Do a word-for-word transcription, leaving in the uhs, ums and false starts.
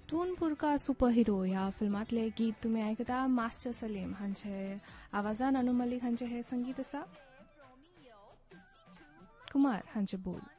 दोनपूर का super hero ह्या फिल्मातले गीत तुम्ही ऐकता. मास्टर सलीम हांचे आवाजान अनु मलिक हांचे हे संगीत असा. कुमार हांचे बोल.